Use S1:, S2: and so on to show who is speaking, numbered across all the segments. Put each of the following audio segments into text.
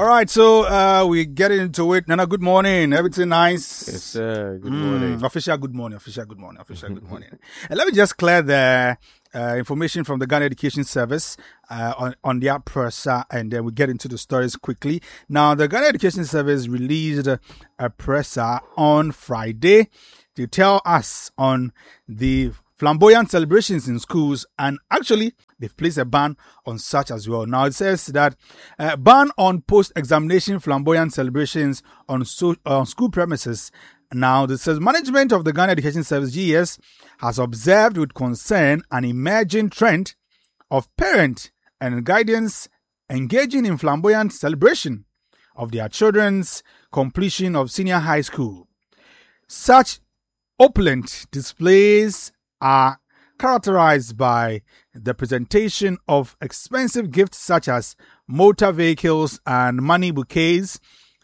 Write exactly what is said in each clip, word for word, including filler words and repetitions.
S1: All right, so uh, we get into it. Nana, good morning. Everything nice?
S2: Yes, sir. Good
S1: Mm,
S2: morning.
S1: Official good morning. Official good morning. Official good morning. And let me just clear the uh, information from the Ghana Education Service uh, on, on their presser, and then we get into the stories quickly. Now, the Ghana Education Service released a presser on Friday to tell us on the flamboyant celebrations in schools, and actually they've placed a ban on such as well. Now it says that uh, ban on post-examination flamboyant celebrations on, so, on school premises. Now this says management of the Ghana Education Service G E S has observed with concern an emerging trend of parent and guardians engaging in flamboyant celebration of their children's completion of senior high school. Such opulent displays are characterized by the presentation of expensive gifts such as motor vehicles and money bouquets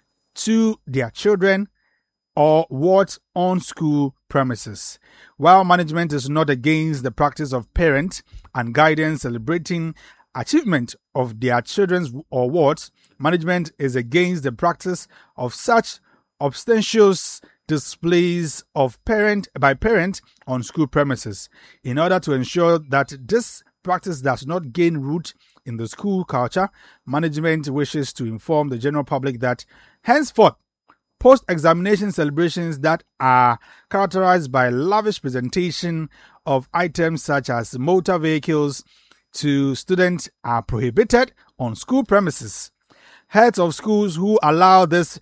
S1: to their children or wards on school premises. While management is not against the practice of parent and guardians celebrating achievement of their children's or wards, management is against the practice of such ostentatious displays of parent by parent on school premises. In order to ensure that this practice does not gain root in the school culture, management wishes to inform the general public that henceforth post-examination celebrations that are characterized by lavish presentation of items such as motor vehicles to students are prohibited on school premises. Heads of schools who allow this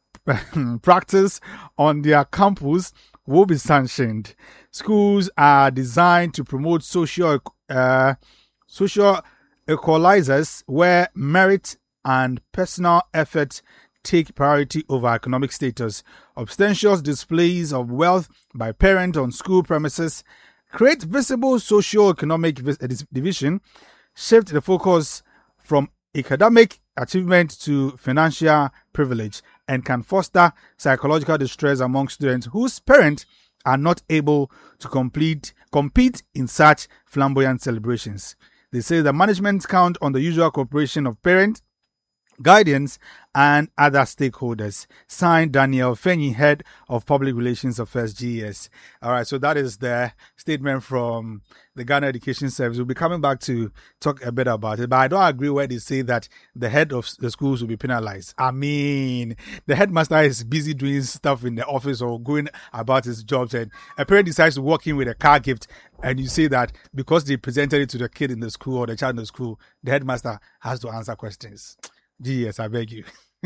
S1: practice on their campus will be sanctioned. Schools are designed to promote social uh, social equalizers where merit and personal effort take priority over economic status. Ostentatious displays of wealth by parents on school premises create visible socio-economic division, shift the focus from academic achievement to financial privilege, and can foster psychological distress among students whose parents are not able to complete, compete in such flamboyant celebrations. They say the management count on the usual cooperation of parents, guardians, and other stakeholders. Signed, Daniel Fenyi, Head of Public Relations of First G E S. All right, so that is the statement from the Ghana Education Service. We'll be coming back to talk a bit about it, but I don't agree where they say that the head of the schools will be penalized. I mean, the headmaster is busy doing stuff in the office or going about his jobs, and a parent decides to walk in with a car gift, and you say that because they presented it to the kid in the school or the child in the school, the headmaster has to answer questions. Yes, I beg you.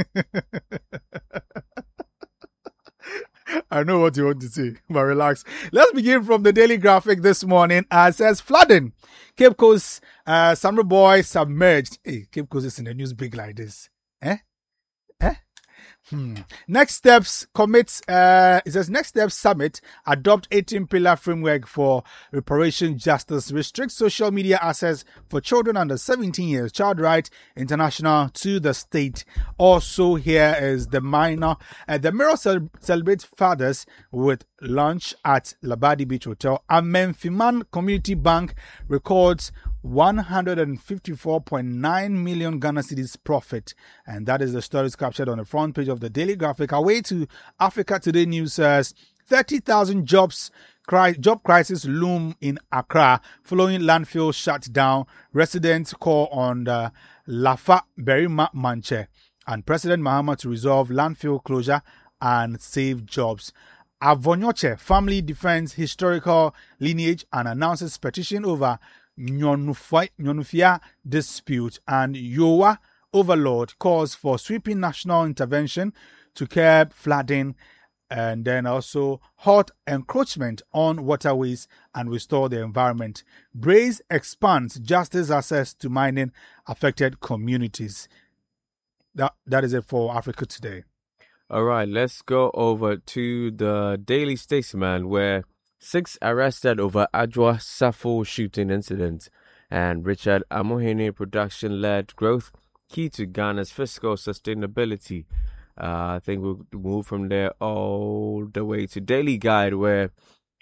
S1: I know what you want to say, but relax. Let's begin from the Daily Graphic this morning. Uh, it says flooding. Cape Coast, uh, summer boy submerged. Hey, Cape Coast is in the news big like this. Eh? Eh? Hmm. Next steps commits, uh, it says next steps summit, adopt eighteen pillar framework for reparation justice, restrict social media access for children under seventeen years, Child Rights International to the state. Also here is the minor, uh, the Mirror cel- celebrates fathers with lunch at Labadi Beach Hotel. Amenfiman Community Bank records one hundred fifty-four point nine million Ghana cedis profit. And that is the stories captured on the front page of the Daily Graphic. Away to Africa Today News says thirty thousand jobs, cri- job crisis loom in Accra following landfill shut down. Residents call on the Lafa Berima Manche and President Mahama to resolve landfill closure and save jobs. Avonyoche family defends historical lineage and announces petition over Nyonufia dispute, and Yowa overlord calls for sweeping national intervention to curb flooding, and then also halt encroachment on waterways and restore the environment. Braze expands justice access to mining affected communities. That that is it for Africa Today.
S2: All right, let's go over to the Daily Statesman, where six arrested over Adwa Safo shooting incident, and Richard Amohene production-led growth key to Ghana's fiscal sustainability. Uh, I think we'll move from there all the way to Daily Guide, where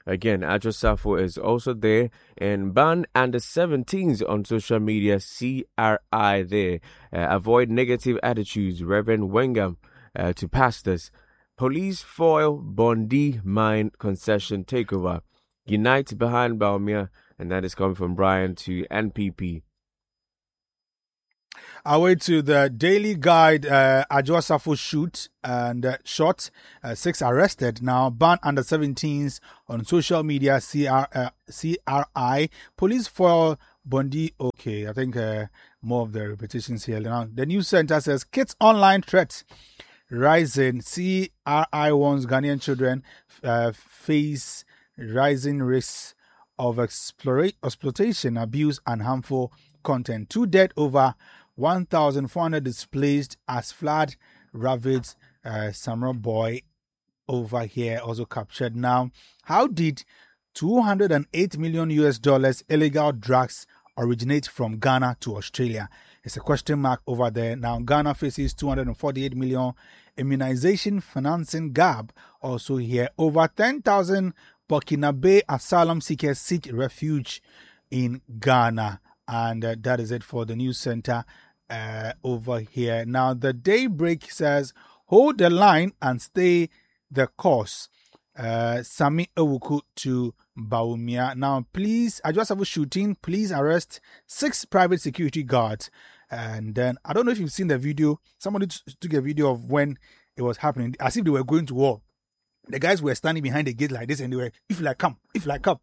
S2: Again, Adjo Safo is also there. And ban under seventeens on social media, C R I there. Uh, avoid negative attitudes, Reverend Wengam uh, to pastors. Police foil Bondi mine concession takeover. Unite behind Baumia, and that is coming from Brian to N P P.
S1: Away to the Daily Guide, uh, Adjo Safo shoot and uh, shot, uh, six arrested. Now, ban under seventeens on social media, C R, uh, C R I. Police foil Bondi. Okay, I think uh, more of the repetitions here. Now, the news center says kids online threats rising. C R I warns Ghanaian children uh, face rising risks of explora- exploitation, abuse, and harmful content. Two dead, over one thousand four hundred displaced as flood ravaged uh, Samra Boy over here, also captured. Now, how did two hundred eight million U S dollars illegal drugs originate from Ghana to Australia? It's a question mark over there. Now, Ghana faces two hundred forty-eight million immunization financing gap. Also here, over ten thousand Burkinabe asylum seekers seek refuge in Ghana. And uh, that is it for the news center uh, over here. Now, the Daybreak says, hold the line and stay the course. Uh, Sami Ewuku to Baumia. Now, please, Adjo Safo shooting, please arrest six private security guards. And then, I don't know if you've seen the video. Somebody t- took a video of when it was happening, as if they were going to war. The guys were standing behind the gate like this and they were, if you like, come, if you like, come.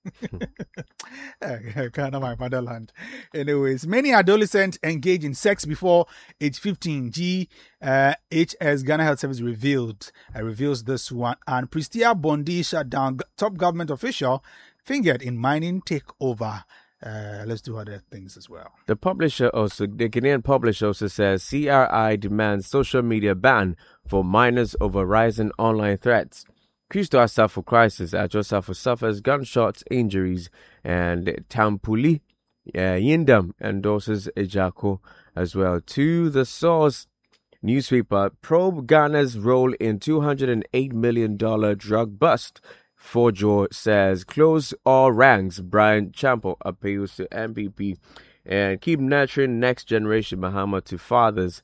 S1: Kind of my motherland. Anyways, many adolescents engage in sex before age fifteen. G uh, H S Ghana Health Service revealed uh, reveals this one. And Pristia Bondi shut down top government official fingered in mining takeover. Uh, let's do other things as well.
S2: The publisher also, the Ghanaian publisher also says C R I demands social media ban for minors over rising online threats. Christo Asafo crisis. Adjo Safo suffers gunshots injuries, and Tampuli uh, Yindam endorses Ejako as well. To the source newspaper, probe Ghana's role in two hundred eight million dollars drug bust. Forjo says close all ranks. Brian Champo appeals to M P P and keep nurturing next generation Bahama to fathers.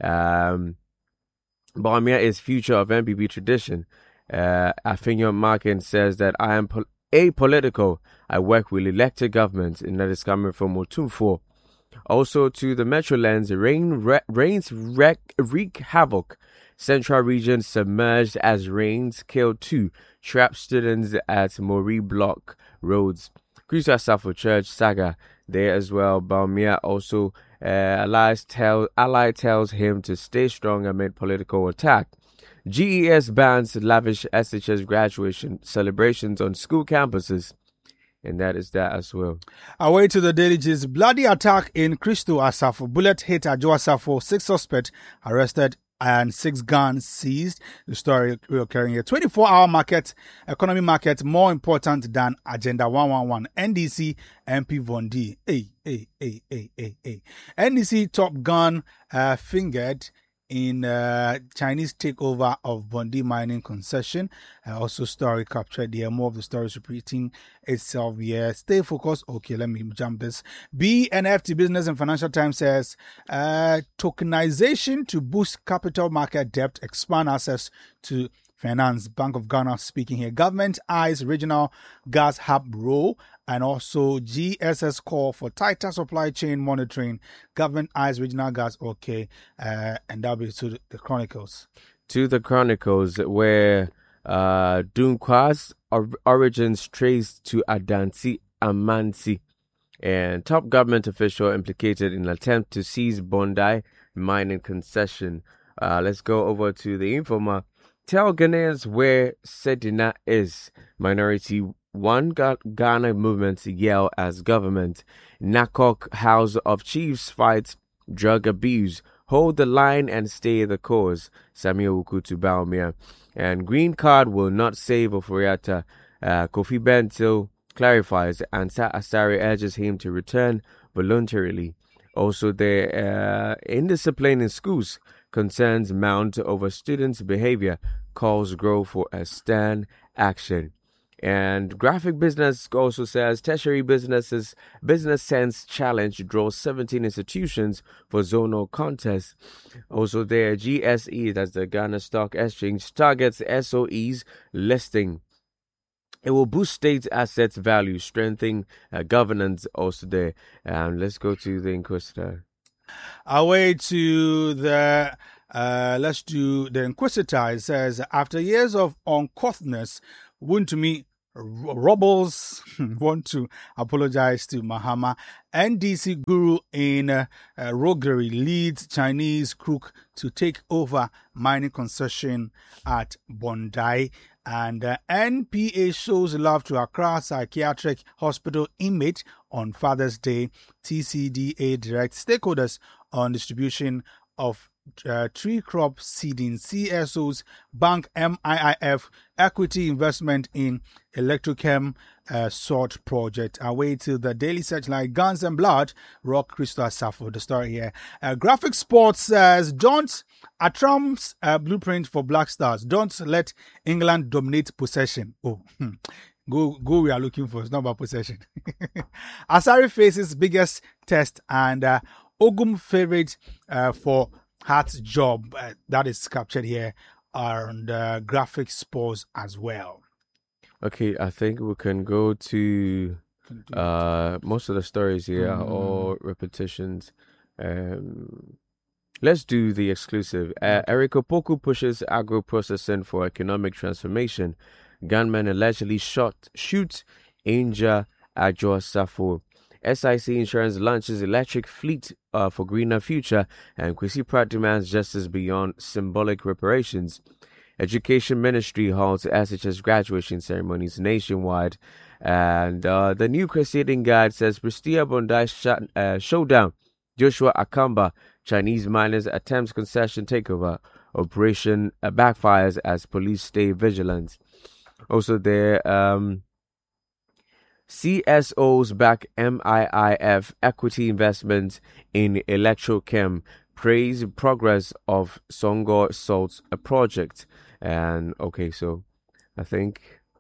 S2: Um, Baumia is future of M P P tradition. Uh, Afinyo Markin says that I am pol- apolitical. I work with elected governments, and that is coming from Otumfo. Also to the Metrolands, rain re- rains wreak, wreak havoc. Central region submerged as rains kill two. Trapped students at Mori Block roads. Christo Asafo Church saga there as well. Baumia also uh, allies tell, ally tells him to stay strong amid political attack. G E S bans lavish S H S graduation celebrations on school campuses. And that is that as well.
S1: Away to the Daily Gist. Bloody attack in Christo Asafo. Bullet hit Adjo Safo. Six suspects arrested and six guns seized. The story we're occurring here. twenty-four hour market, economy market, more important than Agenda one one one. N D C, M P Bondi. Hey, hey, hey, hey, hey, hey. N D C Top Gun uh, fingered in uh, Chinese takeover of Bondi mining concession. Uh, also story captured here. More of the stories repeating itself here. Stay focused. Okay, let me jump this. B N F T Business and Financial Times says uh, tokenization to boost capital market depth, expand access to finance. Bank of Ghana speaking here. Government eyes regional gas hub role. And also G S S call for tighter supply chain monitoring. Government eyes regional gas. Okay. Uh, and that'll be to the Chronicles.
S2: To the Chronicles, where uh, Dunkwa's or- origins traced to Adansi Amansi. And top government official implicated in attempt to seize Bondi mining concession. Uh, let's go over to the Informa. Tell Ghanaians where Sedina is. Minority One Ghana movement yell as government. Nakok House of Chiefs fights drug abuse. Hold the line and stay the cause. Samuel Ukutu Baumia. And green card will not save Oforiatta. Uh, Kofi Bento clarifies. Ansa Asari urges him to return voluntarily. Also, the uh, indiscipline in schools concerns mount over students' behavior. Calls grow for a stern action. And Graphic Business also says tertiary businesses Business Sense Challenge draws seventeen institutions for zonal contest. Also there, G S E, that's the Ghana Stock Exchange, targets S O Es listing. It will boost state assets value, strengthen uh, governance also there. Um, let's go to the Inquisitor.
S1: Away to the, uh, let's do the Inquisitor. It says, after years of uncouthedness, Wontumi Robles want to apologize to Mahama. N D C guru in uh, uh, roguery leads Chinese crook to take over mining concession at Bondi. And uh, N P A shows love to Accra Psychiatric Hospital inmate on Father's Day. T C D A directs stakeholders on distribution of uh, tree crop seeding. C S Os bank M I I F equity investment in Electrochem uh, sort project. Away to the Daily Searchlight. Guns and Blood. Rock Crystal Safo. The story here. Uh, Graphic Sports says, don't a Trump's uh, blueprint for Black Stars. Don't let England dominate possession. Oh, hmm. Go, go, we are looking for. It's not about possession. Asari faces biggest test, and uh, Ogum favorite uh, for Hart's job. Uh, that is captured here on the Graphic Sports as well.
S2: Okay, I think we can go to uh, most of the stories here are all repetitions. Um, let's do the exclusive. Uh, Eric Opoku pushes agro-processing for economic transformation. Gunmen allegedly shot, shoot, injure Adjoa Safo. S I C Insurance launches electric fleet uh, for greener future, and Kwesi Pratt demands justice beyond symbolic reparations. Education Ministry halts S H S graduation ceremonies nationwide. And uh, the new Crusading Guide says Prestia Bondi sh- uh, showdown. Joshua Akamba, Chinese miners attempts concession takeover. Operation uh, backfires as police stay vigilant. Also there, um, C S Os back M I I F equity investment in Electrochem. Praise progress of Songo Salt project. And okay, so I think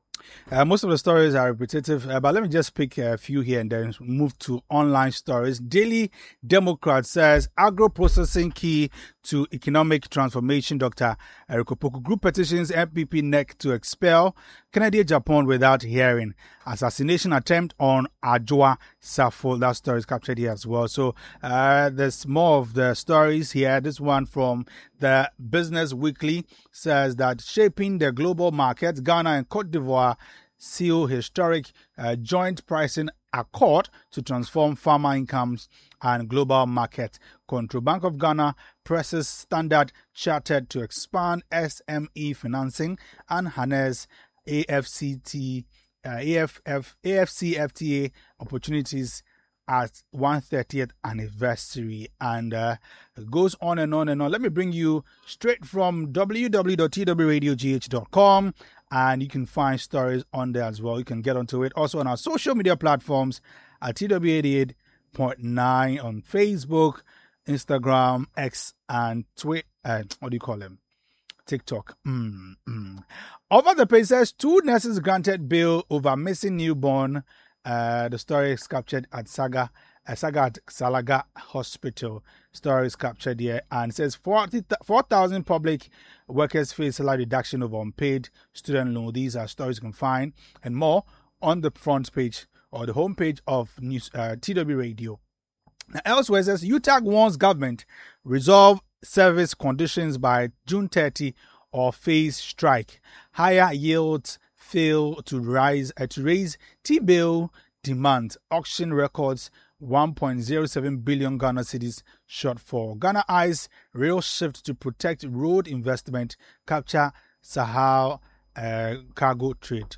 S1: uh, most of the stories are repetitive, uh, but let me just pick a few here and then move to online stories. Daily Democrat says agro-processing key to economic transformation. Doctor Eric Opoku. Group petitions N P P N E C to expel Canadian Japan without hearing. Assassination attempt on Adjoa Safo. That story is captured here as well. So uh, there's more of the stories here. This one from the Business Weekly says that shaping the global markets, Ghana and Cote d'Ivoire seal historic uh, joint pricing accord to transform farmer incomes and global market control. Bank of Ghana presses Standard Chartered to expand S M E financing and harness A F C T, uh, A F F, A F C F T A opportunities at one hundred thirtieth anniversary, and uh, it goes on and on and on. Let me bring you straight from w w w dot t w radio g h dot com, and you can find stories on there as well. You can get onto it also on our social media platforms at T W eighty-eight point nine on Facebook, Instagram, X, and Twitter. Uh, what do you call them? TikTok. Mm, mm. Over the page says two nurses granted bail over missing newborn. Uh, the story is captured at Saga, uh, Saga at Salaga Hospital. Story is captured here, and it says four thousand public workers face salary reduction over unpaid student loan. These are stories you can find and more on the front page or the homepage of news, uh, T W Radio. Now, elsewhere, it says U T A G warns government resolve service conditions by June thirtieth or face strike. Higher yields fail to rise uh, to raise T-bill demand. Auction records one point zero seven billion Ghana cedis shortfall. Ghana eyes real shift to protect road investment, capture Sahel uh, cargo trade.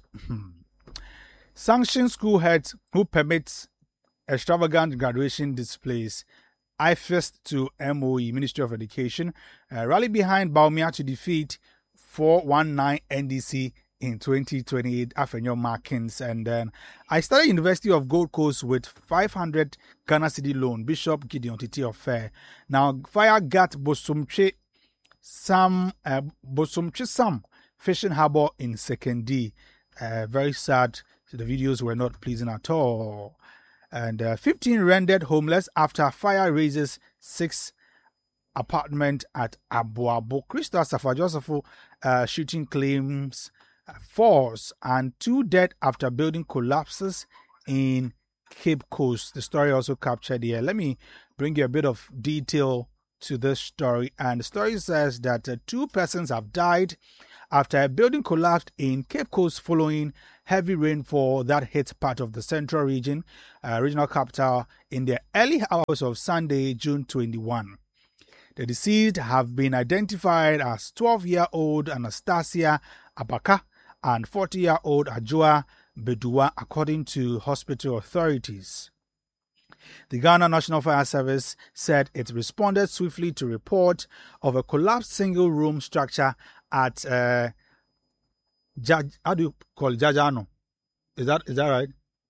S1: Sanction school heads who permits extravagant graduation displays. I F E S to M O E, Ministry of Education, uh, rally behind Baumia to defeat four one nine N D C in twenty twenty-eight Afenyo Markins. And then I started University of Gold Coast with five hundred Ghana Cedi loan. Bishop Gideon Titi Affair. Now fire got Bosumche Sam uh, Bosumche Sam Fishing Harbour in second D. Uh, very sad. So the videos were not pleasing at all. And uh, fifteen rendered homeless after fire raises six apartment at Abuabo. Crystal Safa-Joseph uh, shooting claims uh, false, and two dead after building collapses in Cape Coast. The story also captured here. Let me bring you a bit of detail to this story. And the story says that uh, two persons have died after a building collapsed in Cape Coast following heavy rainfall that hit part of the central region, uh, regional capital, in the early hours of Sunday, June twenty-first. The deceased have been identified as twelve-year-old Anastasia Abaka and forty-year-old Ajua Bedua, according to hospital authorities. The Ghana National Fire Service said it responded swiftly to report of a collapsed single-room structure at uh, Jaj, how do you call it? Jajano? Is that is that right?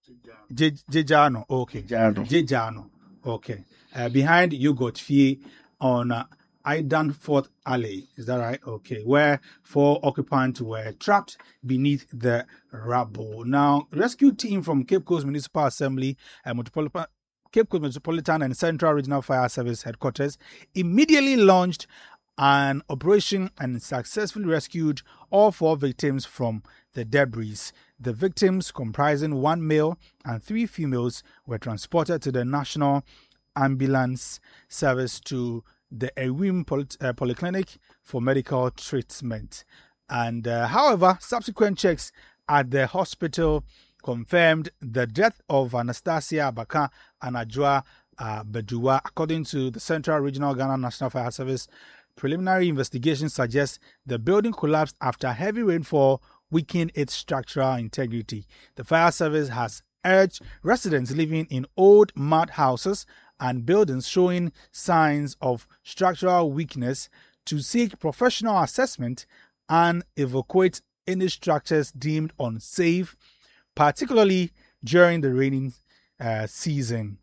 S1: Jejano. Okay.
S3: Jejano.
S1: Jejano. Okay. Uh, behind Yogurt Fee on uh, Aidan Fort Alley. Is that right? Okay. Where four occupants were trapped beneath the rubble. Now, rescue team from Cape Coast Municipal Assembly and Metropolitan Cape Coast Metropolitan and Central Regional Fire Service headquarters immediately launched an operation and successfully rescued all four victims from the debris. The victims, comprising one male and three females, were transported to the National Ambulance Service to the Ewim Poly- uh, Polyclinic for medical treatment. And uh, however, subsequent checks at the hospital confirmed the death of Anastasia Abaka and Ajua uh, Bedua. According to the Central Regional Ghana National Fire Service, preliminary investigation suggests the building collapsed after heavy rainfall weakened its structural integrity. The fire service has urged residents living in old mud houses and buildings showing signs of structural weakness to seek professional assessment and evacuate any structures deemed unsafe, particularly during the rainy uh, season.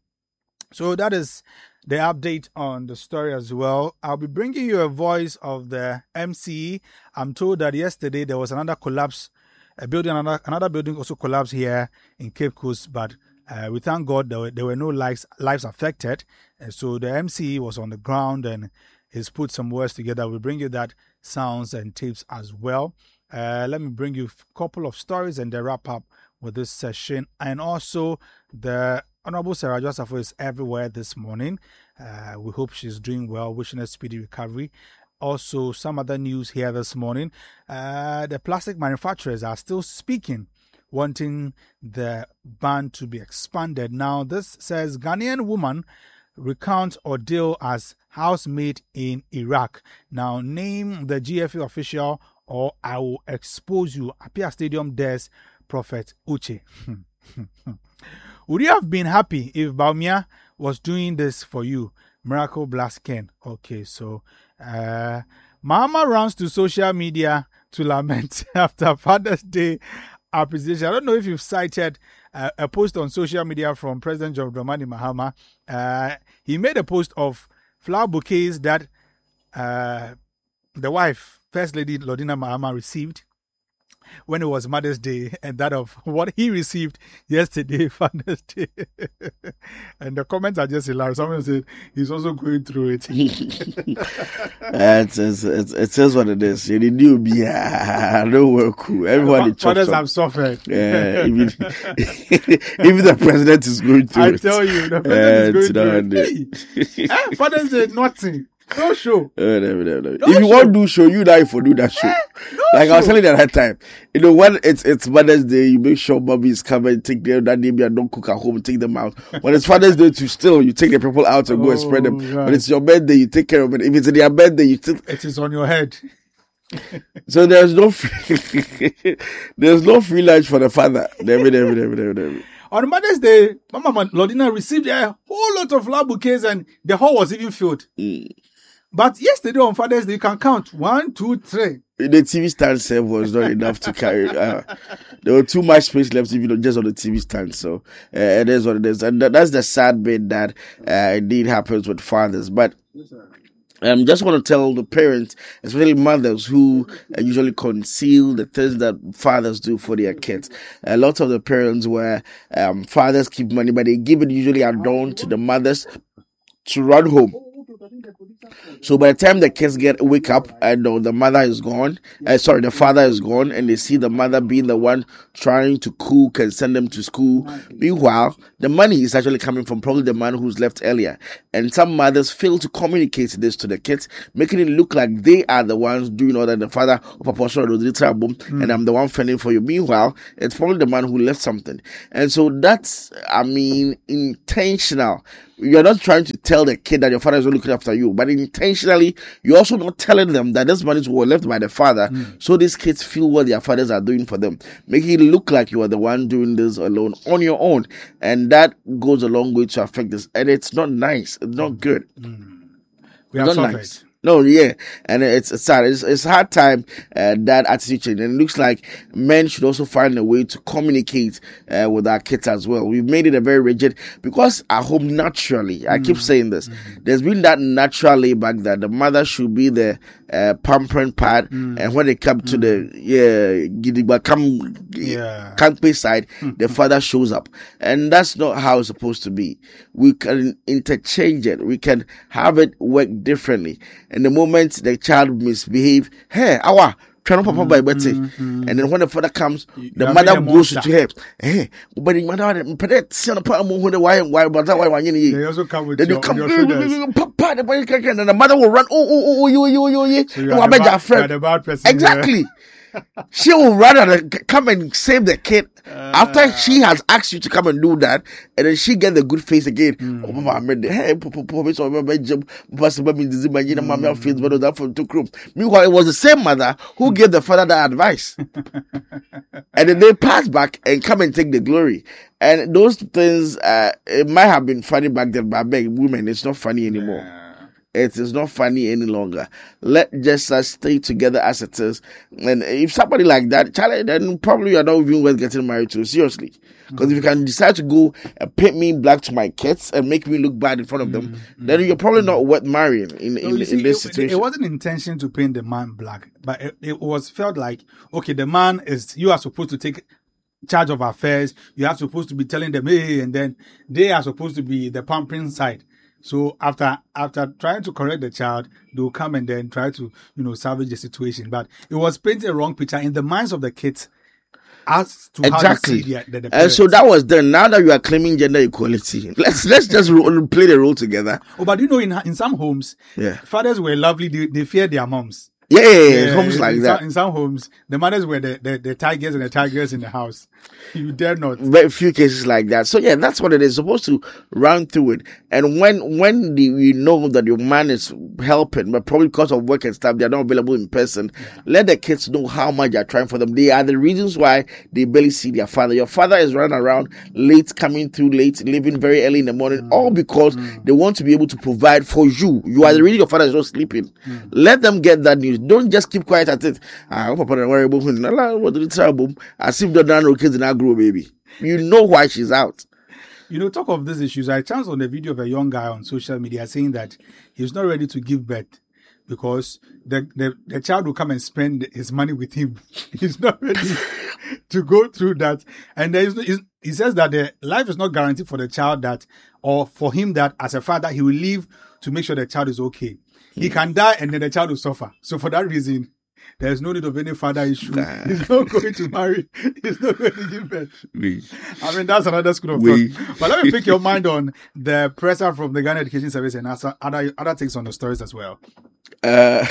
S1: So that is the update on the story as well. I'll be bringing you a voice of the M C E. I'm told that yesterday there was another collapse, a building, another, another building also collapsed here in Cape Coast, but uh, we thank God there were, there were no lives, lives affected. And so the M C E was on the ground and he's put some words together. We'll bring you that sounds and tapes as well. Uh, let me bring you a couple of stories and then wrap up with this session. And also the Honorable Sarah Joseph is everywhere this morning. Uh, we hope she's doing well, wishing her speedy recovery. Also, some other news here this morning. Uh, the plastic manufacturers are still speaking, wanting the ban to be expanded. Now, this says Ghanaian woman recount ordeal as housemaid in Iraq. Now, name the G F A official or I will expose you. Apia Stadium Des Prophet Uche. Would you have been happy if Baumia was doing this for you? Miracle Blast Ken. Okay, so uh, Mama runs to social media to lament after Father's Day appreciation. I don't know if you've cited uh, a post on social media from President John Dramani Mahama. Uh, he made a post of flower bouquets that uh, the wife, First Lady Lordina Mahama, received when it was Mother's Day, and that of what he received yesterday, Father's Day. And the comments are just hilarious. Someone said he's also going through it.
S3: it's, it's, it's, it says what it is. You knew me. I don't work cool. Everybody
S1: Fathers have suffered.
S3: Yeah, even, even the president is going through
S1: I
S3: it.
S1: I tell you, the president uh, is going through it. Hey, eh, Father's Day, nothing. No show. Uh, no, no, no. No
S3: if you show. want to do show, you die for do that show. Eh, no like show. I was telling you at that time, you know, when it's it's Mother's Day, you make sure mommy is coming, take them that day, and don't cook at home, take them out. When it's Father's Day, to still you take the people out and oh, go and spread them. Right. When it's your birthday, you take care of it. If it's their birthday, you still
S1: it is on your head.
S3: So there's no free, there's no free lunch for the father. Never, never, never, never, never.
S1: On Mother's Day, Mama Lordina received a whole lot of flower bouquets, and the hall was even filled. Mm. But yesterday on Father's Day, you can count one, two, three.
S3: The T V stand set was not enough to carry. Uh, there were too much space left, even just on the T V stand. So uh, it is what it is, and that's the sad bit that uh, indeed happens with fathers. But Um, just want to tell the parents, especially mothers who uh, usually conceal the things that fathers do for their kids. A lot of the parents where um, fathers keep money, but they give it usually at dawn to the mothers to run home. So by the time the kids get wake up and uh, the mother is gone, uh, sorry, the father is gone, and they see the mother being the one trying to cook and send them to school. Meanwhile, the money is actually coming from probably the man who's left earlier. And some mothers fail to communicate this to the kids, making it look like they are the ones doing all that. The father of a portion of the little boom, and I'm the one fending for you. Meanwhile, it's probably the man who left something. And so that's, I mean, intentional. You're not trying to tell the kid that your father is not looking after you, but intentionally, you're also not telling them that this money is left by the father, mm. so these kids feel what their fathers are doing for them, making it look like you are the one doing this alone on your own, and that goes a long way to affect this, and it's not nice, it's not good.
S1: Mm. We are
S3: not nice. No, yeah, and it's, it's sad. It's, it's hard time uh, that attitude change, and it looks like men should also find a way to communicate uh, with our kids as well. We've made it a very rigid because at home naturally, I mm. keep saying this. Mm. There's been that natural layback that the mother should be the uh, pampering part, mm. and when they come to mm. the yeah, gidigba come
S1: yeah.
S3: Kankpe side, the father shows up, and that's not how it's supposed to be. We can interchange it. We can have it work differently. And the moment the child misbehave, hey, awa, try not papa by birthday. And then when the father comes, the
S1: you
S3: mother goes to her, hey, but the mother, why, why, but why, why,
S1: they also come with
S3: then
S1: your,
S3: you come,
S1: your shoulders.
S3: Papa, the boy, and then the mother will run, oh, oh, oh, you, you, you, you,
S1: So you are the bad, you are the bad person.
S3: exactly. She will rather come and save the kid uh, after she has asked you to come and do that, and then she get the good face again.
S1: Mm.
S3: Oh, mama, I made the hey, so meanwhile, it was the same mother who gave the father that advice, and then they pass back and come and take the glory. And those things, uh, it might have been funny back then, but begging women, it's not funny anymore.
S1: Yeah.
S3: It is not funny any longer. Let just us stay together as it is. And if somebody like that, Charlie, then probably you're not even worth getting married to. Seriously. Because mm-hmm. if you can decide to go and paint me black to my kids and make me look bad in front of them, mm-hmm. then you're probably not worth marrying in, in,
S1: so see,
S3: in this
S1: it,
S3: situation.
S1: It wasn't intention to paint the man black, but it, it was felt like, okay, the man is, you are supposed to take charge of affairs. You are supposed to be telling them, hey, and then they are supposed to be the pampering side. So after after trying to correct the child, they'll come and then try to, you know, salvage the situation. But it was painting a wrong picture in the minds of the kids as to
S3: exactly.
S1: how they see the, the, the
S3: and so that was done. Now that you are claiming gender equality, let's let's just ro- play the role together.
S1: Oh, but you know, in in some homes,
S3: yeah.
S1: fathers were lovely. They, they feared their moms.
S3: Yeah, yeah, yeah, yeah. Homes
S1: in,
S3: like
S1: in
S3: that.
S1: Some, in some homes, the mothers were the, the, the tigers and the tigers in the house. You dare not.
S3: Very few cases like that. So yeah, that's what it is. Supposed to run through it. And when when the, you know that your man is helping, but probably because of work and stuff, they are not available in person. Yeah. Let the kids know how much you are trying for them. They are the reasons why they barely see their father. Your father is running around late, coming through late, leaving very early in the morning, mm. all because mm. they want to be able to provide for you. You are the reason your father is not sleeping. Mm. Let them get that news. Don't just keep quiet at it. I hope I'm worry about what the trouble. As if the no kids in our grow, baby. You know why she's out.
S4: You know, talk of these issues. I chanced on a video of a young guy on social media saying that he's not ready to give birth because the, the, the child will come and spend his money with him. He's not ready to go through that. And there is, he says that the life is not guaranteed for the child that, or for him that as a father, he will live to make sure the child is okay. He can die and then the child will suffer. So for that reason, there's no need of any father issue. Nah. He's not going to marry. He's not going to give birth.
S3: Oui.
S4: I mean, that's another school of
S3: oui.
S4: thought. But let me pick your mind on the presser from the Ghana Education Service and other, other takes on the stories as well.
S3: Uh,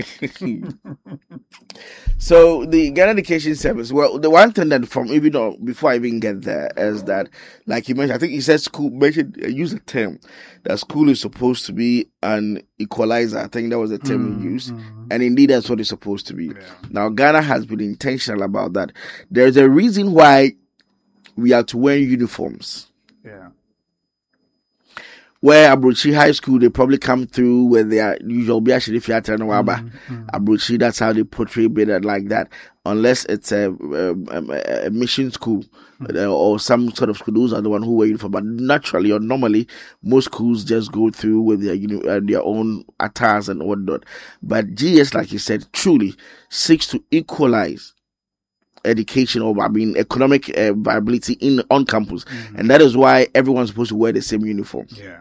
S3: so the Ghana Education Service, well, the one thing that from even though, before I even get there is that, like you mentioned, I think he said school, mentioned, use a term, that school is supposed to be an equalizer. I think that was the term mm, he used. Mm. And indeed, that's what it's supposed to be. Yeah. Now, Ghana has been intentional about that. There's a reason why we are to wear uniforms.
S1: Yeah.
S3: where Abrochi High School, they probably come through with their usual Biashiri Fiata and Waba. Abrochi, that's how they portray better like that. Unless it's a, a, a mission school uh, or some sort of school, those are the one who wait for. But naturally or normally, most schools just go through with their you know uh, their own attires and whatnot. But G S, like you said, truly seeks to equalize education or I mean economic uh, viability in on campus, mm-hmm. and that is why everyone's supposed to wear the same uniform.
S1: Yeah.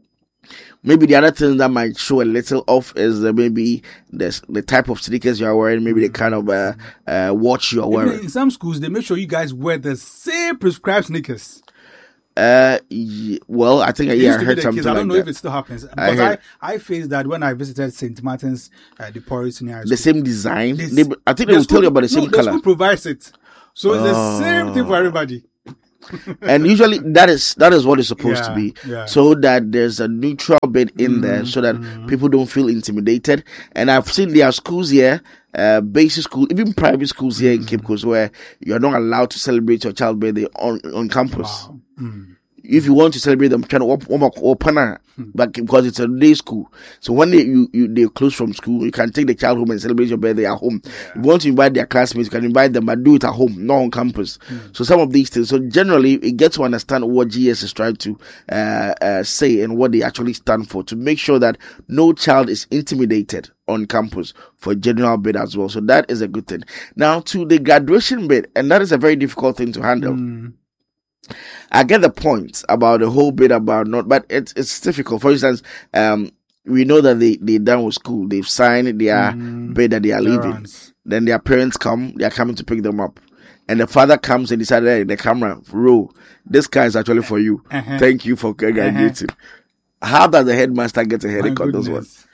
S3: Maybe the other thing that might show a little off is uh, maybe the the type of sneakers you are wearing, maybe the kind of uh, uh, watch you are wearing.
S1: In some schools, they make sure you guys wear the same prescribed sneakers.
S3: Uh, y- well, I think yeah, I heard something.
S1: I don't
S3: like
S1: know
S3: that.
S1: if it still happens because I, I, I faced that when I visited Saint Martin's, uh, the Pori Senior High School.
S3: The same design.
S1: This,
S3: they, I think they will tell you about the same
S1: no,
S3: color.
S1: The school provides it, so it's
S3: Oh.
S1: the same thing for everybody.
S3: And usually that is that is what it's supposed
S1: Yeah,
S3: to be,
S1: yeah.
S3: so that there's a neutral bit in
S1: Mm,
S3: there, so that
S1: mm.
S3: people don't feel intimidated. And I've seen there are schools here, uh, basic school, even private schools here in Cape Coast, where you are not allowed to celebrate your child's birthday on on campus.
S1: Wow. Mm.
S3: If you want to celebrate them, trying to open open but because it's a day school. So when they you, you they close from school, you can take the child home and celebrate your birthday at home.
S1: Yeah.
S3: If you want to invite their classmates, you can invite them, but do it at home, not on campus.
S1: Mm.
S3: So some of these things. So generally, it gets to understand what G S is trying to uh, uh, say and what they actually stand for, to make sure that no child is intimidated on campus for general bit as well. So that is a good thing. Now to the graduation bit, and that is a very difficult thing to handle.
S1: Mm.
S3: I get the point about the whole bit about not, but it's it's difficult. For instance, um, we know that they they done with school, they've signed their
S1: Mm.
S3: bid that they are leaving.
S1: Clearance.
S3: Then their parents come, they are coming to pick them up, and the father comes and decided, hey, the camera roll. This car is actually for you.
S1: Uh-huh.
S3: Thank you for graduating. How does the headmaster get a headache
S1: My
S3: on this one?
S1: goodness.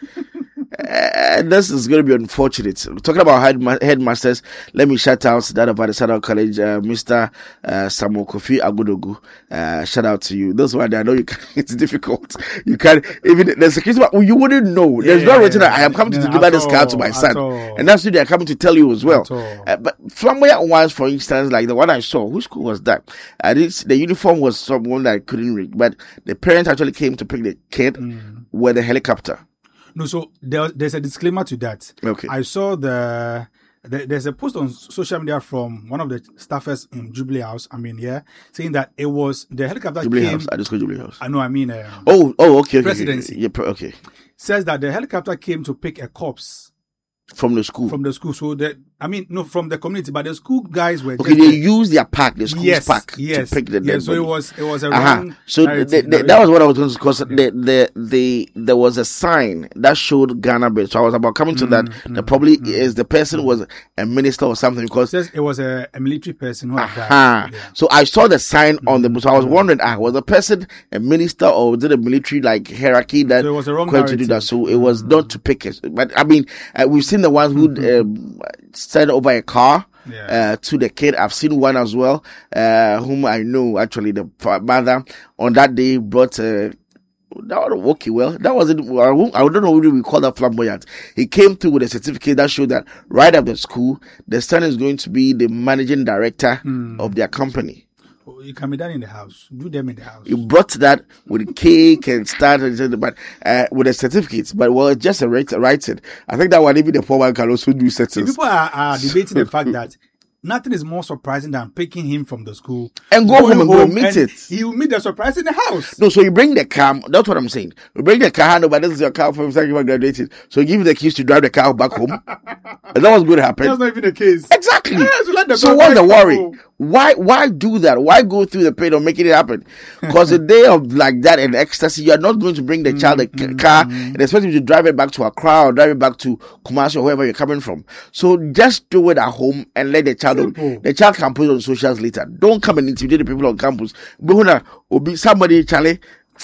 S3: And this is going to be unfortunate. Talking about headma- headmasters, let me shout out that of the Southern College, uh, Mister Uh, Samuel Kofi Agudogu. Uh, shout out to you. That's why I know you can, it's difficult. You can't even there's a case where you wouldn't know. There's
S1: Yeah,
S3: no written that I am coming to
S1: no,
S3: deliver
S1: at
S3: this car to
S1: all,
S3: my
S1: at
S3: son,
S1: all.
S3: and that's what they are coming to tell you as well.
S1: At all.
S3: Uh, but flamboyant ones, for instance, like the one I saw, which school was that? I did the uniform was someone that I couldn't read, but the parents actually came to pick the kid
S1: Mm.
S3: with a helicopter.
S1: No, so there, there's a disclaimer to that.
S3: Okay.
S1: I saw the, the there's a post on social media from one of the staffers in Jubilee House. I mean, yeah, saying that it was the helicopter
S3: Jubilee
S1: came.
S3: House. I just called Jubilee House.
S1: I know. I mean, um,
S3: Oh, oh, okay, okay,
S1: Presidency.
S3: okay. Yeah, pre- okay.
S1: says that the helicopter came to pick a corpse
S3: From the school.
S1: from the school. So that I mean, no, from the community, but the school guys were
S3: Okay,
S1: just
S3: they use their pack, the school's
S1: yes,
S3: pack,
S1: yes,
S3: to pick the
S1: yes.
S3: dead
S1: So it
S3: body.
S1: was it was a
S3: Uh-huh.
S1: wrong.
S3: So the,
S1: narrative,
S3: the, that was what I was going to because the, the the there was a sign that showed Ghana bit. So I was about coming to that.
S1: Mm,
S3: That
S1: mm,
S3: probably
S1: mm.
S3: is the person was a minister or something
S1: It
S3: because.
S1: says it was a, a military person who had
S3: Aha.
S1: died. Yeah.
S3: So I saw the sign on the. So I was wondering, ah, was the person a minister or was it a military like hierarchy that
S1: So it was a wrong
S3: going to do that?
S1: narrative.
S3: So it was not to pick it. But I mean, uh, we've seen the ones who um, sent over a car.
S1: Yeah.
S3: Uh, to the kid. I've seen one as well, uh, whom I know actually the fa- mother on that day brought, uh, that was okay. Well, that wasn't, I won't- I don't know what we call that flamboyant. He came through with a certificate that showed that right after school, the son is going to be the managing director
S1: Mm.
S3: of their company.
S1: Oh, it can be done in the house. Do them in the house.
S3: He brought that with cake and started, but uh, with a certificate. But well, it's just a write- writing. I think that one even the poor one can also do
S1: See,
S3: settings
S1: people are, are debating the fact that nothing is more surprising than picking him from the school
S3: and go
S1: going
S3: home and go meet
S1: and
S3: it.
S1: He will meet the surprise in the house.
S3: No, so you bring the car. That's what I'm saying. You bring the car, no, but this is your car from second graduated. So you give you the keys to drive the car back home. And that was going to happen.
S1: That's not even the case.
S3: Exactly.
S1: Yeah, so let the
S3: So
S1: car
S3: what's the
S1: back
S3: worry?
S1: home.
S3: Why why do that? Why go through the pain of making it happen? Because the day of like that and ecstasy, you are not going to bring the child a c- car and expect him to drive it back to Accra or drive it back to Kumasi or wherever you're coming from. So just do it at home and let the child.
S1: Simple.
S3: The child can put it on socials later. Don't come and intimidate the people on campus. But when I- or be somebody, Charlie,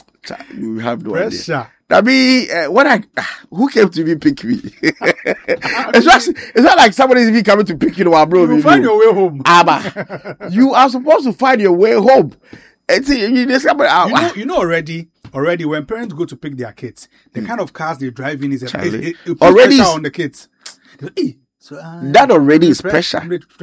S3: you have no idea.
S1: Pressure.
S3: I mean, uh, when I who came to even pick me? it's not it's not like somebody's even coming to pick you, know, bro.
S1: You will find your way home.
S3: Abba, you are supposed to find your way home. And see, you, there's somebody, uh,
S1: You know, you know already, already when parents go to pick their kids, the kind of cars they drive in is a,
S3: Charlie.
S1: it, it, it puts
S3: Already
S1: pressure
S3: s-
S1: on the kids. They say, "Hey, So, uh,
S3: that already is pressure.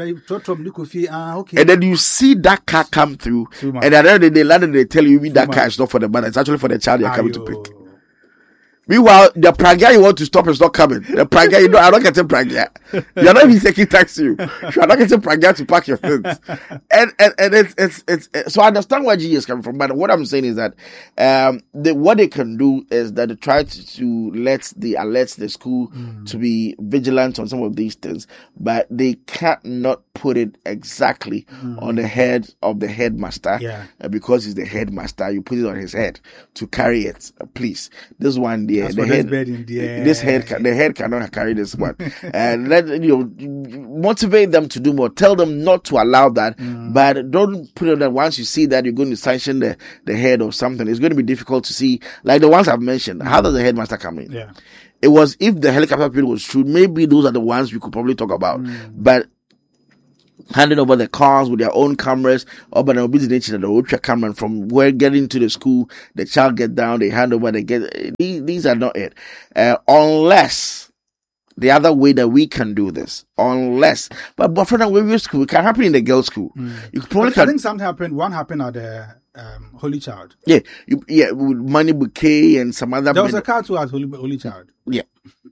S1: Uh, okay.
S3: And then you see that car come through, and at the end of the day, later they tell you that car is not for the mother, it's actually for the child you're coming to pick. Meanwhile, the pragya you want to stop is not coming. The pragya, you know, I'm not getting pragya. You're not even taking taxi. You are not getting pragya to pack your things. And and, and it's, it's it's it's so I understand where G is coming from, but what I'm saying is that um the, what they can do is that they try to, to let the alert the school mm. to be vigilant on some of these things, but they cannot put it exactly mm. on the head of the headmaster.
S1: Yeah.
S3: Uh, because he's the headmaster, you put it on his head to carry it. Uh, please, this one. The, the head, this head, the head cannot carry this one, and let you know, motivate them to do more. Tell them not to allow that, mm. but don't put it that once you see that you're going to sanction the, the head or something. It's going to be difficult to see, like the ones I've mentioned. Mm. How does the headmaster come in?
S1: Yeah,
S3: it was if the helicopter pilot was true. Maybe those are the ones we could probably talk about, mm. but. Handing over the cars with their own cameras, or by the nature of the ultra camera from where getting to the school, the child get down, they hand over, they get, these, these are not it. Uh, unless the other way that we can do this, unless, but, but for that, we school, it can happen in the girls' school. Mm. You probably can,
S1: I think something happened, one happened at the, um, Holy Child.
S3: Yeah, you, yeah, with Money Bouquet and some other.
S1: There was a car too at Holy, Holy Child.
S3: Yeah.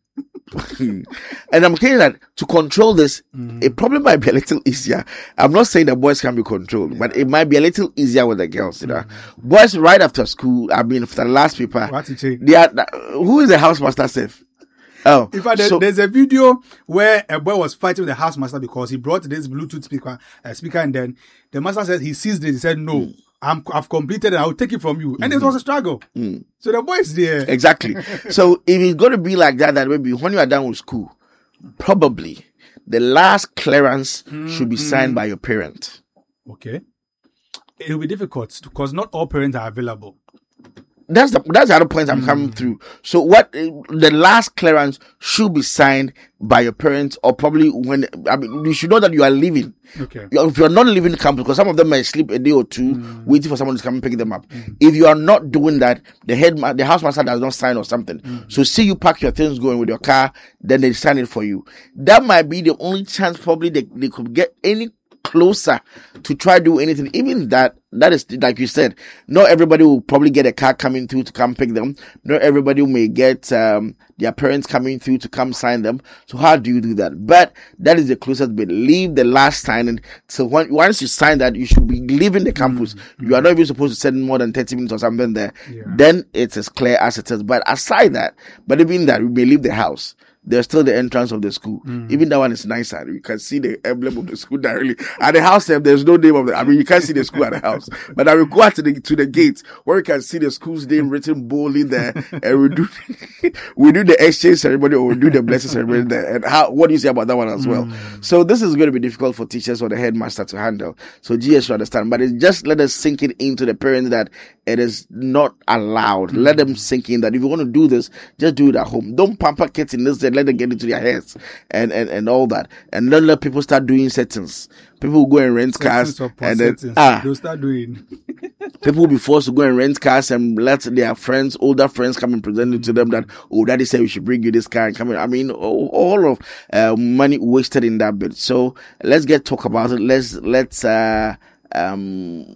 S3: And I'm saying that to control this, mm. it probably might be a little easier. I'm not saying that boys can be controlled, yeah. but it might be a little easier with the girls. You know, mm. boys right after school. I mean, for the last paper, they are. Who is the housemaster safe? Oh,
S1: in fact, there, so, there's a video where a boy was fighting with the housemaster because he brought this Bluetooth speaker, uh, speaker, and then the master said he seized it. He said, "No, mm. I'm, I've completed it. I'll take it from you." And mm-hmm. it was a struggle. Mm. So the boy's there.
S3: Exactly. So if it's going to be like that, that maybe when you are done with school, probably the last clearance mm-hmm. should be signed by your parent.
S1: Okay. It will be difficult because not all parents are available.
S3: That's the that's the other point I'm mm. coming through. So what the last clearance should be signed by your parents, or probably when I mean you should know that you are leaving.
S1: Okay.
S3: If you are not leaving the campus, because some of them may sleep a day or two mm. waiting for someone to come and pick them up. Mm. If you are not doing that, the head the housemaster does not sign or something. Mm. So see you pack your things going with your car, then they sign it for you. That might be the only chance probably they, they could get any closer to try to do anything. Even that, that is like you said, not everybody will probably get a car coming through to come pick them. Not everybody may get um, their parents coming through to come sign them. So how do you do that? But that is the closest bit. Leave the last signing. So when, once you sign that, you should be leaving the campus. Mm-hmm. You are not even supposed to spend more than thirty minutes or something there. Yeah. Then it's as clear as it is. But aside that, but even that, we may leave the house. There's still the entrance of the school. Mm. Even that one is nicer. You can see the emblem of the school directly. At the house, there's no name of the, I mean, you can't see the school at the house. But I will go out to the, to the gate where you can see the school's name written boldly there. And we do, we do the exchange ceremony, or we do the blessing ceremony there. And how, what do you say about that one as well? Mm. So this is going to be difficult for teachers or the headmaster to handle. So G S should understand, but it's just let us sink it into the parents that it is not allowed. Mm. Let them sink in that if you want to do this, just do it at home. Don't pamper kids in this, let them get into their heads and, and, and all that. And don't let people start doing settings. People will go and rent cars and then, ah,
S1: they'll start doing.
S3: People will be forced to go and rent cars and let their friends, older friends, come and present it to them that, oh, daddy said we should bring you this car and come in. I mean, all, all of uh, money wasted in that bit. So let's get talk about it. Let's, let's, uh, um,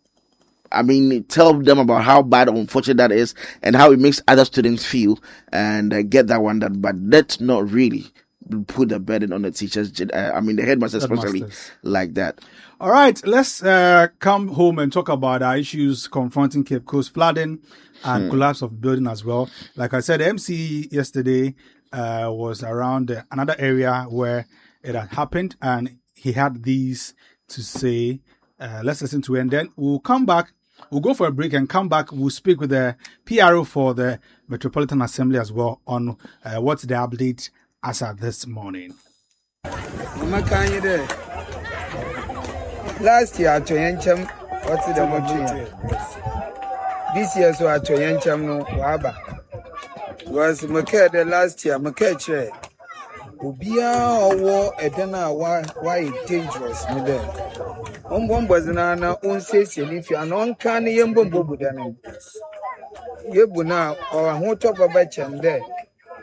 S3: I mean, tell them about how bad or unfortunate that is and how it makes other students feel and uh, get that one done. But let's not really put the burden on the teachers. Uh, I mean, the headmasters especially like that.
S1: All right, let's uh, come home and talk about our issues confronting Cape Coast flooding and hmm. collapse of building as well. Like I said, M C yesterday uh, was around uh, another area where it had happened, and he had these to say. Uh, let's listen to it, and then we'll come back. We'll go for a break and come back. We'll speak with the P R O for the Metropolitan Assembly as well on uh, what's the update as of this morning.
S5: Last year, at Toyencham, what's the motion? This year, so at Toyencham, no, Waba was Maka the last year, Makache. Ubia or Edena, why, why dangerous, Madam? On one was an Anna, on says, if you are non canny, young Bumbo than Yebuna or a hot top of a chan there.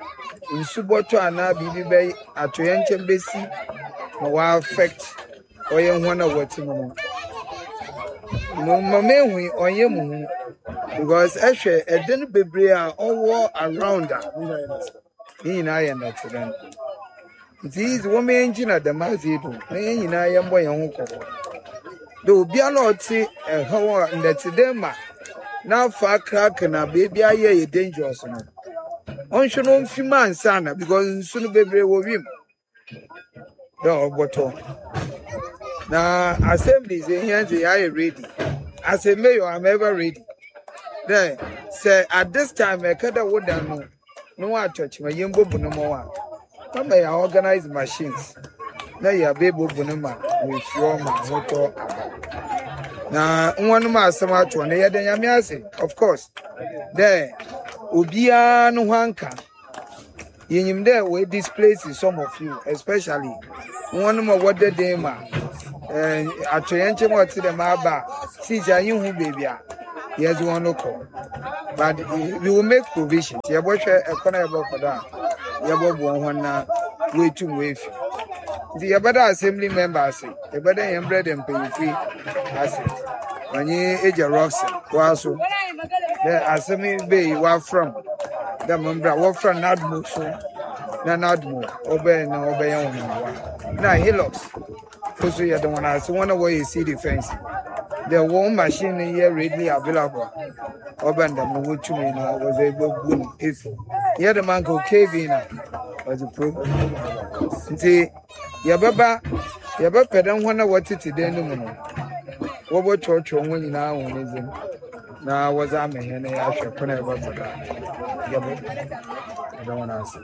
S5: nsuboto ana bibi be atoyenche besi na wa affect oye hwana wati mo mo mamenhu onye mu because ehwe eden bebre a owo around a ni na ya na tren this woman engine the mazido na yin na ya mbo yan ko do bia na oti ehwo ndetidema na fa crack na baby aye ye dangerous no on should not fi man sana because soon bebre wo wim do boto na assemblies in here they are ready as a mayor I'm ever ready there say at this time I kada would no no wa church ma yembo bunu mo wa come I organize machines na ya bebo bunu ma we flow ma moto na one ma asema to na ya den yame ase of course there obia no hanka yenyim there we displace some of you especially one more what the day ma eh atoyenche mo ti dem aba see ja yin hu baby a yes one no call but we will make provisions ye bo hwe ekona ye bo for that ye bo bo ho na we tum we fi the other assembly members the better em bread and pay free as when you age rocks waso the assembly be wa from the member wa from nadmo so na nadmo obey na obey on wa na hilux so you don't want to one way you see the fence the one machine here readily available open the move to me now was able boom if here the man go cave in was a problem see ya baba ya ba pedan hona wati ti den mu no wo bo chocho won nyina won ezem na waza me he na ya hwe kona ba fada ya bo da wana ase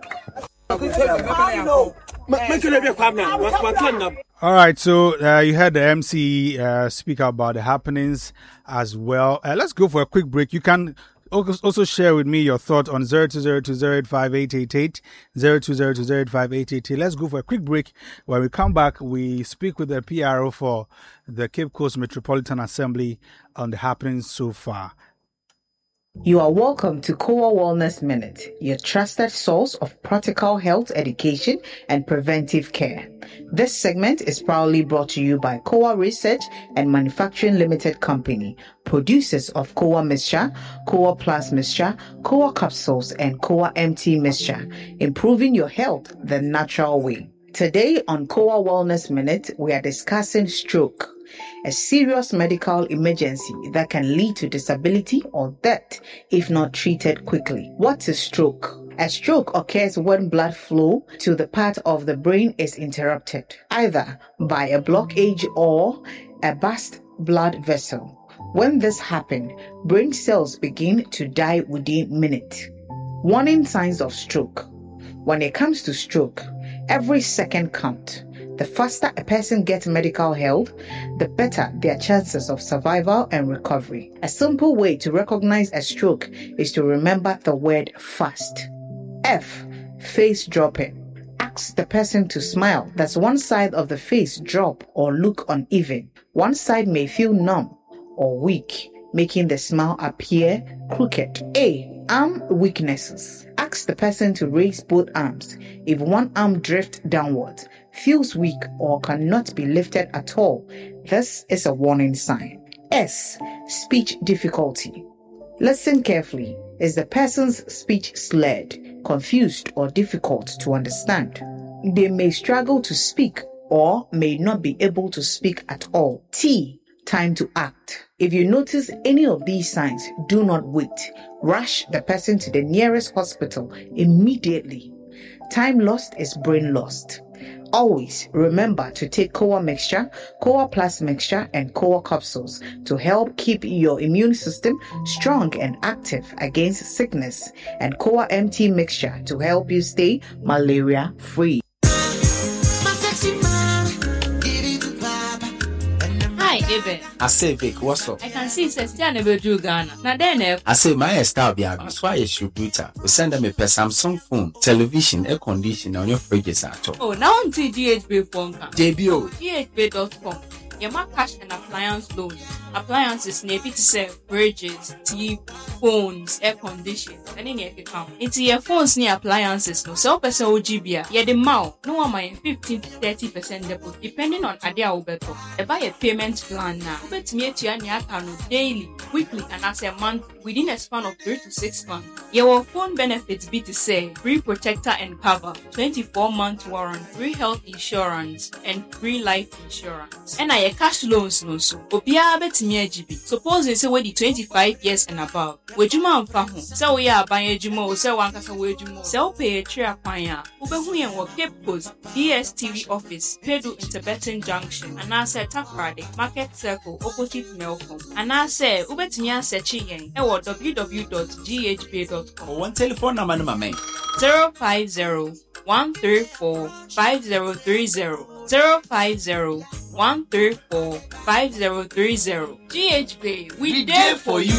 S1: all right, so uh, you heard the M C uh, speak about the happenings as well. Uh, let's go for a quick break. You can also share with me your thoughts on zero two zero two zero eight five eight eight eight, zero two zero two zero eight five eight eight eight. Let's go for a quick break. When we come back, we speak with the P R O for the Cape Coast Metropolitan Assembly on the happenings so far.
S6: You are welcome to C O A Wellness Minute, your trusted source of practical health education and preventive care. This segment is proudly brought to you by C O A Research and Manufacturing Limited Company, producers of C O A Mixture, C O A Plus Mixture, C O A Capsules, and C O A M T Mixture, improving your health the natural way. Today on C O A Wellness Minute, we are discussing stroke, a serious medical emergency that can lead to disability or death if not treated quickly. What is stroke? A stroke occurs when blood flow to the part of the brain is interrupted, either by a blockage or a burst blood vessel. When this happens, brain cells begin to die within minutes. Warning signs of stroke. When it comes to stroke, every second counts. The faster a person gets medical help, the better their chances of survival and recovery. A simple way to recognize a stroke is to remember the word fast. F. Face dropping. Ask the person to smile. That's one side of the face drop or look uneven. One side may feel numb or weak, making the smile appear crooked. A. Arm weaknesses. Ask the person to raise both arms. If one arm drifts downwards, feels weak, or cannot be lifted at all, this is a warning sign. S. Speech difficulty. Listen carefully. Is the person's speech slurred, confused, or difficult to understand? They may struggle to speak or may not be able to speak at all. T. Time to act. If you notice any of these signs, do not wait. Rush the person to the nearest hospital immediately. Time lost is brain lost. Always remember to take C O A Mixture, C O A Plus Mixture, and C O A Capsules to help keep your immune system strong and active against sickness, and C O A M T Mixture to help you stay malaria free.
S7: Hi, David.
S8: I say, Vic, what's up?
S7: I can see Sestian never do Ghana. Now then,
S8: I say, my style be so I should do it. We send them a Samsung phone, television, air conditioner on your fridges at all.
S7: Oh, now on T G H B phone.
S8: J B O.
S7: G H B dot com. yɛma cash and appliance loan. Appliances na ebi te sɛ fridges, T V, phones, air conditioners, ɛne nea ɛkeka ho. Nti yɛ phones ne appliances no, sɛ wopɛ sɛ wogye bi a, yɛde ma wo na wama yɛn fifteen to thirty percent deposit depending on ade a wobɛtɔ. Ɛba yɛ payment plan na wobɛtumi atua nea aka no daily, weekly, and as a month within a span of three to six months. Yɛwɔ phone benefits bi te sɛ free protector and cover, twenty-four month warranty, free health insurance, and free life insurance. Ɛna yɛ cash loans no so, obiara bɛtumi agye bi. Suppose sɛ wɔdi twenty-five years and above. W'adwuma mfa ho. Sɛ woyɛ aban adwuma o, sɛ wankasa wɔ adwuma o. Sɛ wopɛ akyire akwan a, wobɛhu yɛn wɔ Cape Coast D S T V office, Pedu Interbeton Junction, anaasɛ Takoradi Market Circle opposite Melcom. Anaasɛ wobɛtumi asɛkye yɛn ɛwɔ w w w dot g h b dot com.
S8: One telephone number no mama.
S7: zero five zero one three four five zero three zero zero five zero one three four five zero three zero. G H B, we, we there for you.